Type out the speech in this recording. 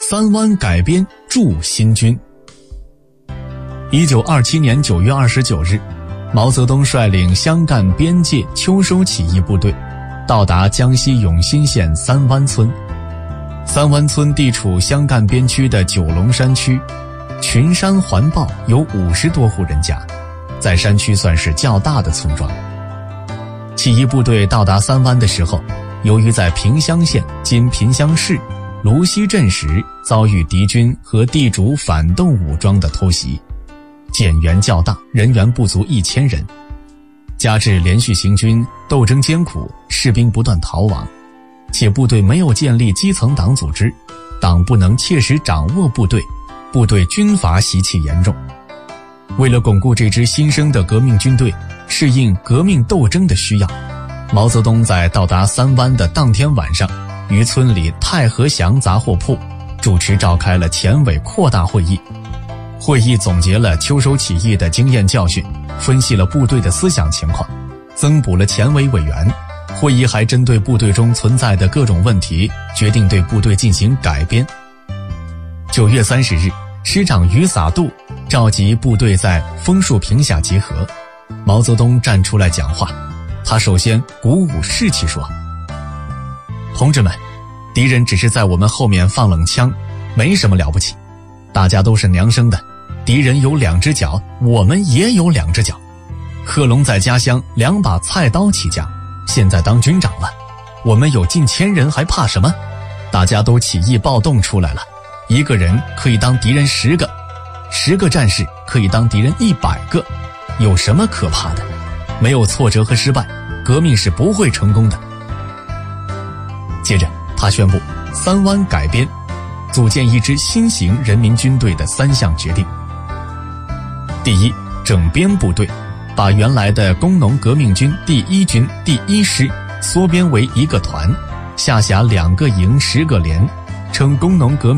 三湾改编驻新军。1927年9月29日，毛泽东率领湘赣边界秋收起义部队到达江西永新县三湾村。三湾村地处湘赣边区的九龙山区，群山环抱，有50多户人家，在山区算是较大的村庄。起义部队到达三湾的时候，由于在萍乡县今萍乡市芦溪镇时遭遇敌军和地主反动武装的偷袭，减员较大，人员不足1000人，加之连续行军，斗争艰苦，士兵不断逃亡，且部队没有建立基层党组织，党不能切实掌握部队，部队军阀习气严重。为了巩固这支新生的革命军队，适应革命斗争的需要，毛泽东在到达三湾的当天晚上，于村里太和祥杂货铺主持召开了前委扩大会议。会议总结了秋收起义的经验教训，分析了部队的思想情况，增补了前委委员。会议还针对部队中存在的各种问题，决定对部队进行改编。9月30日，师长于洒度召集部队在枫树坪下集合，毛泽东站出来讲话。他首先鼓舞士气说：同志们，敌人只是在我们后面放冷枪，没什么了不起，大家都是娘生的，敌人有2只脚，我们也有2只脚。贺龙在家乡2把菜刀起家，现在当军长了，我们有近1000人，还怕什么？大家都起义暴动出来了，一个人可以当敌人10个，10个战士可以当敌人100个，有什么可怕的？没有挫折和失败，革命是不会成功的。接着他宣布三湾改编，组建一支新型人民军队的3项决定。第一，整编部队，把原来的工农革命军第1军第1师缩编为1个团，下辖2个营10个连，称工农革命